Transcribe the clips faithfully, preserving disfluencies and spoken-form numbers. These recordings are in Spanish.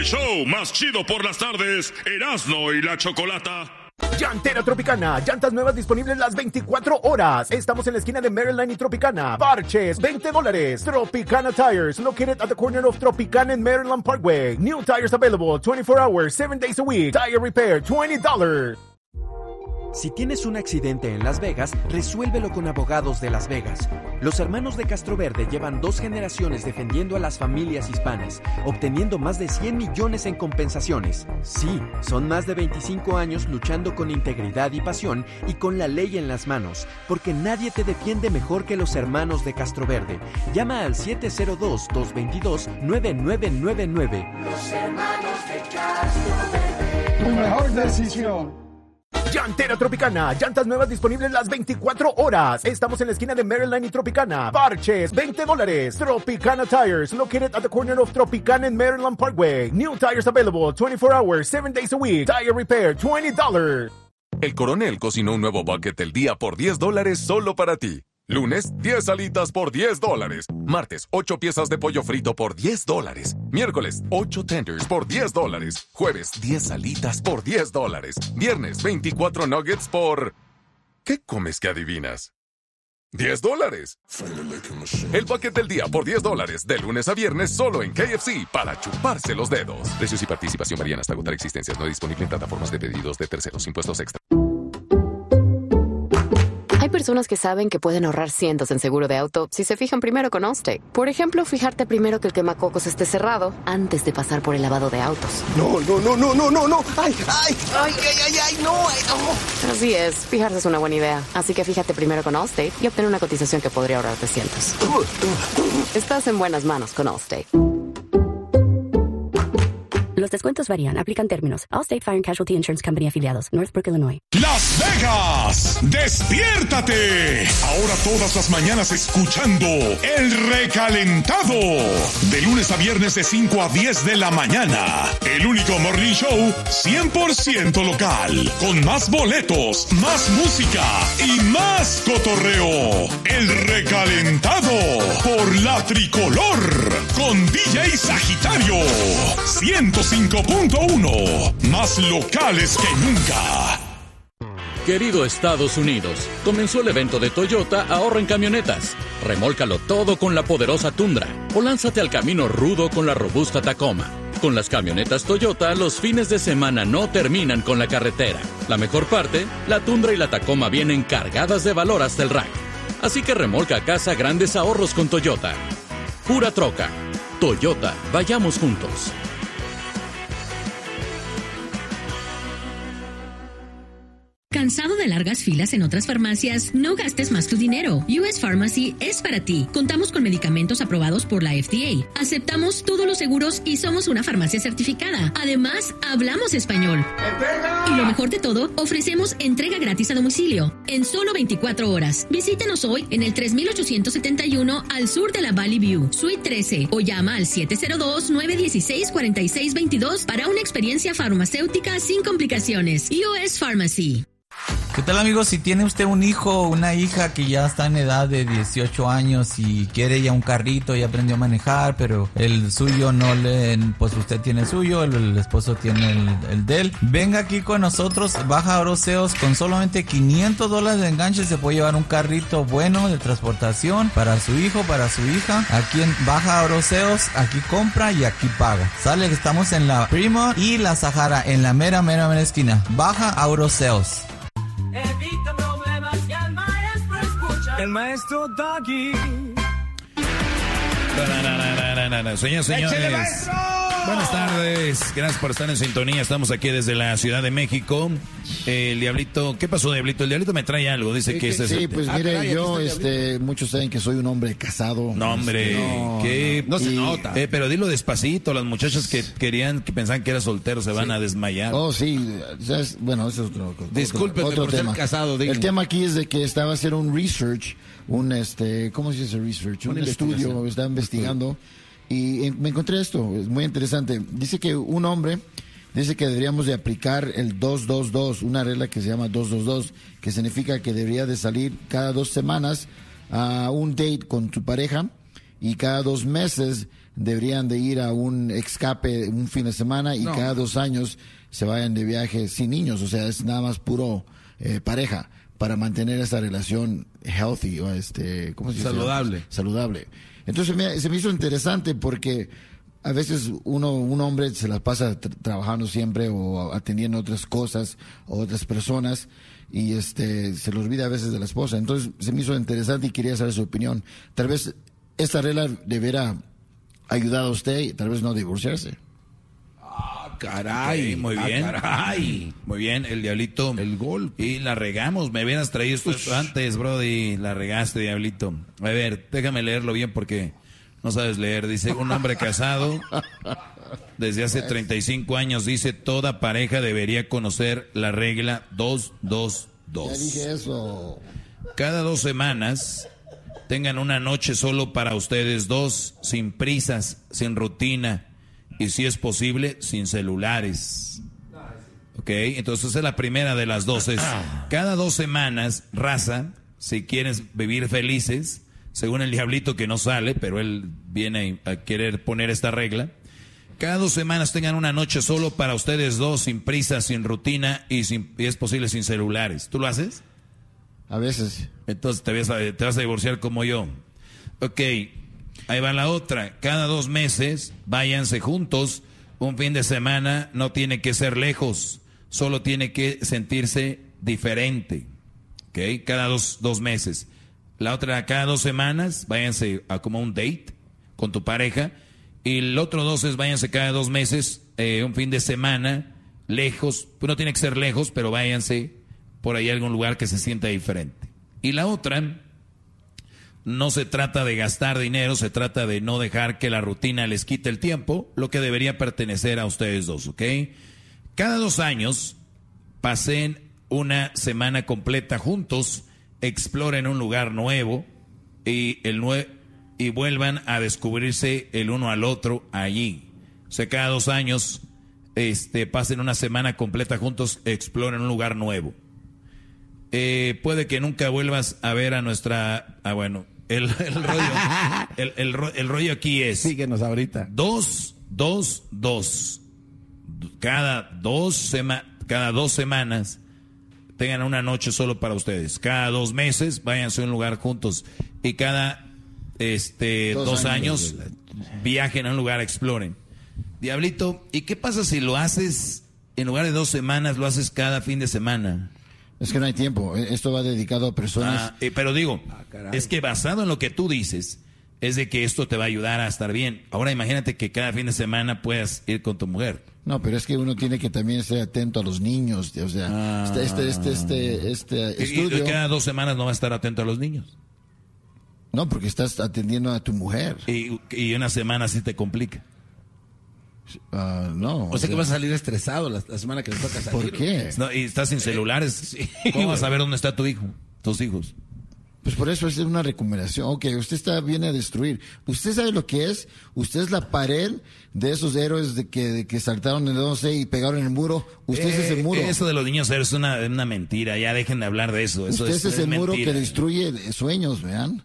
El show más chido por las tardes, Erasmo y la Chocolata. Llantera Tropicana, llantas nuevas disponibles las veinticuatro horas. Estamos en la esquina de Maryland y Tropicana. Parches, veinte dólares. Tropicana Tires, located at the corner of Tropicana and Maryland Parkway. New tires available twenty-four hours, seven days a week. Tire repair, twenty dollars. Si tienes un accidente en Las Vegas, resuélvelo con Abogados de Las Vegas. Los hermanos de Castroverde llevan dos generaciones defendiendo a las familias hispanas, obteniendo más de cien millones en compensaciones. Sí, son más de veinticinco años luchando con integridad y pasión y con la ley en las manos, porque nadie te defiende mejor que los hermanos de Castroverde. Llama al siete cero dos, dos dos dos, nueve nueve nueve nueve. Los hermanos de Castroverde. Tu mejor decisión. Llantera Tropicana, llantas nuevas disponibles las veinticuatro horas. Estamos en la esquina de Maryland y Tropicana. Parches, veinte dólares. Tropicana Tires, located at the corner of Tropicana and Maryland Parkway. New tires available twenty-four hours, seven days a week. Tire repair, twenty dollars. El Coronel cocinó un nuevo bucket del día por diez dólares solo para ti. Lunes, diez alitas por diez dólares. Martes, ocho piezas de pollo frito por diez dólares. Miércoles, ocho tenders por diez dólares. Jueves, diez alitas por diez dólares. Viernes, veinticuatro nuggets por... ¿Qué comes que adivinas? diez dólares. El bucket del día por diez dólares. De lunes a viernes solo en K F C para chuparse los dedos. Precios y participación varían hasta agotar existencias. No disponible en plataformas de pedidos de terceros. Impuestos extra. Hay personas que saben que pueden ahorrar cientos en seguro de auto si se fijan primero con Allstate. Por ejemplo, fijarte primero que el quemacocos esté cerrado antes de pasar por el lavado de autos. No, no, no, no, no, no, no. Ay, ay, ay, ay, ay, ay, no, ay, no. Así es, fijarse es una buena idea. Así que fíjate primero con Allstate y obtén una cotización que podría ahorrarte cientos. Estás en buenas manos con Allstate. Los descuentos varían. Aplican términos. Allstate Fire and Casualty Insurance Company afiliados. Northbrook, Illinois. Las Vegas, despiértate. Ahora todas las mañanas escuchando El Recalentado. De lunes a viernes de cinco a diez de la mañana. El único morning show cien por ciento local. Con más boletos, más música y más cotorreo. El Recalentado por la Tricolor. Con D J Sagitario. ciento cinco punto uno, más locales que nunca. Querido Estados Unidos, comenzó el evento de Toyota Ahorra en Camionetas. Remólcalo todo con la poderosa Tundra o lánzate al camino rudo con la robusta Tacoma. Con las camionetas Toyota, los fines de semana no terminan con la carretera. La mejor parte, la Tundra y la Tacoma vienen cargadas de valor hasta el rack. Así que remolca a casa grandes ahorros con Toyota. Pura troca. Toyota, vayamos juntos. ¿Cansado de largas filas en otras farmacias? No gastes más tu dinero. U S Pharmacy es para ti. Contamos con medicamentos aprobados por la F D A. Aceptamos todos los seguros y somos una farmacia certificada. Además, hablamos español. Y lo mejor de todo, ofrecemos entrega gratis a domicilio en solo veinticuatro horas. Visítenos hoy en el tres mil ochocientos setenta y uno al sur de la Valley View, Suite trece, o llama al siete cero dos, nueve uno seis, cuatro seis dos dos para una experiencia farmacéutica sin complicaciones. U S Pharmacy. ¿Qué tal, amigos? Si tiene usted un hijo o una hija que ya está en edad de dieciocho años y quiere ya un carrito, ya aprendió a manejar, pero el suyo no le... Pues usted tiene el suyo, el, el esposo tiene el, el de él. Venga aquí con nosotros, Baja Oroseos, con solamente quinientos dólares de enganche se puede llevar un carrito bueno de transportación para su hijo, para su hija. Aquí en Baja Oroseos, aquí compra y aquí paga. Sale que estamos en la Prima y la Sahara, en la mera, mera, mera esquina. Baja Oroseos. Evita problemas y el maestro escucha. El maestro Doggy. Señores, señores. Buenas tardes. Gracias por estar en sintonía. Estamos aquí desde la Ciudad de México. El Diablito, ¿qué pasó, Diablito? El Diablito me trae algo. Dice sí, que, que este sí, es... pues ah, mire, caray, yo, este, muchos saben que soy un hombre casado. No, hombre, este, no, ¿qué? No, no se nota. Eh, pero dilo despacito. Las muchachas que querían, que pensaban que era soltero, se van sí. a desmayar. Oh, sí. ¿Sabes? Bueno, eso es otro, Discúlpeme otro, otro por tema. ser casado. Dígame. El tema aquí es de que estaba haciendo un research, un, este, ¿cómo se dice research? Un estudio, estaba investigando. Y me encontré esto, es muy interesante. Dice que un hombre dice que deberíamos de aplicar el dos dos dos, una regla que se llama dos dos dos, que significa que debería de salir cada dos semanas a un date con tu pareja y cada dos meses deberían de ir a un escape un fin de semana y No. cada dos años se vayan de viaje sin niños, o sea, es nada más puro eh, pareja para mantener esa relación healthy o este, ¿cómo se dice? Saludable. Saludable. Entonces me, se me hizo interesante porque a veces uno, un hombre se la pasa tra- trabajando siempre o atendiendo otras cosas o otras personas y este se le olvida a veces de la esposa. Entonces se me hizo interesante y quería saber su opinión. Tal vez esta regla deberá ayudar a usted y tal vez no divorciarse. Ah, caray. Ok, muy ah, bien. caray. Muy bien, el diablito. El gol. Y la regamos. Me hubieras traído esto antes, Brody. La regaste, diablito. A ver, déjame leerlo bien porque no sabes leer. Dice, un hombre casado desde hace treinta y cinco años dice, toda pareja debería conocer la regla dos dos dos. Ya dije eso. Cada dos semanas tengan una noche solo para ustedes dos, sin prisas, sin rutina y si es posible, sin celulares. Ok, entonces esa es la primera de las dos. Es, cada dos semanas, raza, si quieren vivir felices, según el diablito que no sale, pero él viene a querer poner esta regla. Cada dos semanas tengan una noche solo para ustedes dos, sin prisas, sin rutina y, sin, y es posible sin celulares. ¿Tú lo haces? A veces. Entonces te vas a, te vas a divorciar como yo. Ok, ahí va la otra. Cada dos meses váyanse juntos. Un fin de semana no tiene que ser lejos. Solo tiene que sentirse diferente. Ok, cada dos, dos meses. La otra, cada dos semanas váyanse a como un date con tu pareja. Y el otro dos es váyanse cada dos meses, eh, un fin de semana, lejos. Pues no tiene que ser lejos, pero váyanse por ahí a algún lugar que se sienta diferente. Y la otra, no se trata de gastar dinero, se trata de no dejar que la rutina les quite el tiempo, lo que debería pertenecer a ustedes dos, ¿ok? Cada dos años, pasen una semana completa juntos, exploren un lugar nuevo y, el nue- y vuelvan a descubrirse el uno al otro allí. O sea, cada dos años, este, pasen una semana completa juntos, exploren un lugar nuevo. Eh, puede que nunca vuelvas a ver a nuestra... Ah, bueno, el, el rollo el, el, ro- el rollo aquí es... Síguenos ahorita. Dos, dos, dos. Cada dos, sema- cada dos semanas tengan una noche solo para ustedes. Cada dos meses váyanse a un lugar juntos. Y cada este dos, Dos años, años. viajen a un lugar, exploren. Diablito, ¿y qué pasa si lo haces en lugar de dos semanas, lo haces cada fin de semana? Es que no hay tiempo. Esto va dedicado a personas. Ah, eh, pero digo, Ah, caray. es que basado en lo que tú dices, es de que esto te va a ayudar a estar bien. Ahora imagínate que cada fin de semana puedas ir con tu mujer. No, pero es que uno tiene que también ser atento a los niños. O sea, Ah. este, este, este, este, este Y- y estudio. cada dos semanas no va a estar atento a los niños. No, porque estás atendiendo a tu mujer. Y, y una semana sí te complica. Ah, no. O sea que vas a salir estresado la, la semana que le toca salir. ¿Por qué? No, y estás sin celulares. ¿Cómo vas a ver dónde está tu hijo? Tus hijos. Pues por eso es una recomendación. Ok, usted está viene a destruir. ¿Usted sabe lo que es? Usted es la pared de esos héroes de que, de que saltaron el no sé y pegaron el muro. Usted es ese muro. Eh, Eso de los niños es una, una mentira. Ya dejen de hablar de eso. Eso Usted es, es ese es muro mentira. que destruye sueños, vean.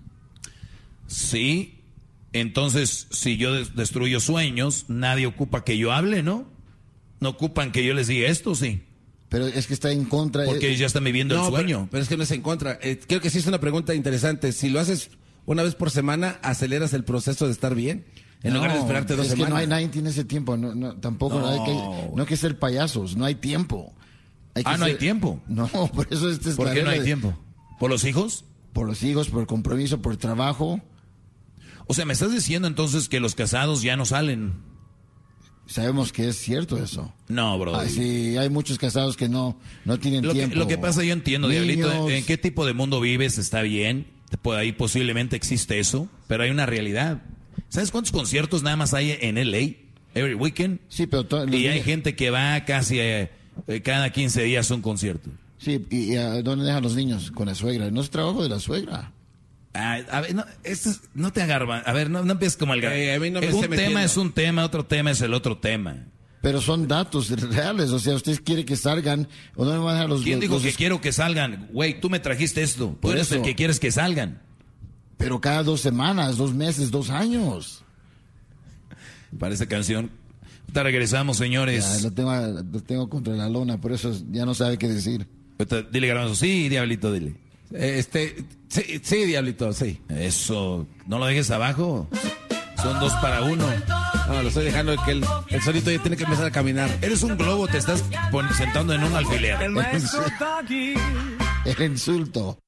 Sí. Entonces, si yo des- destruyo sueños, nadie ocupa que yo hable, ¿no? No ocupan que yo les diga esto, sí. Pero es que está en contra. Porque eh, ellos ya están viviendo No, el sueño. Pero, pero es que no es en contra. Eh, creo que sí es una pregunta interesante. Si lo haces una vez por semana, aceleras el proceso de estar bien. En no, lugar de esperarte dos es semanas. que no hay nadie tiene ese tiempo. No, no, tampoco No. no hay que no hay que ser payasos. No hay tiempo. Hay que Ah, no hay ser- tiempo. No, por eso este es ¿Por la qué no regla hay de- tiempo? ¿Por los hijos? Por los hijos, por compromiso, por trabajo. O sea, me estás diciendo entonces que los casados ya no salen. Sabemos que es cierto eso. No, bro. Ah, sí, hay muchos casados que no, no tienen Lo que, tiempo. lo que pasa, yo entiendo, Niños. Diablito, en qué tipo de mundo vives, está bien. Pues ahí posiblemente existe eso, pero hay una realidad. ¿Sabes cuántos conciertos nada más hay en L A? Every weekend. Sí, pero to- los Y hay niños- gente que va casi eh, eh, cada quince días a un concierto. Sí, y, y ¿a dónde dejan los niños? Con la suegra. No es trabajo de la suegra. Ah, a ver, no, esto es- no te agarba. A ver, no, no empieces como el gar- Eh, a mí no me Un esté tema metiendo. es un tema, otro tema es el otro tema. Pero son datos reales. O sea, usted quiere que salgan o no me van a dejar los ¿Quién los- dijo los- que quiero que salgan? Güey, tú me trajiste esto. Tú Por eres eso. el que quieres que salgan. Pero cada dos semanas, dos meses, dos años. Parece canción. Ahorita regresamos, señores. Ya, lo tengo, lo tengo contra la lona, por eso ya no sabe qué decir. Ahorita, dile, Garbanzo. Sí, Diablito, dile. Este, sí, sí, Diablito, sí. Eso, no lo dejes abajo. Son dos para uno. No, lo estoy dejando que el, el solito ya tiene que empezar a caminar. Eres un globo, te estás pon- sentando en un alfiler. El insulto.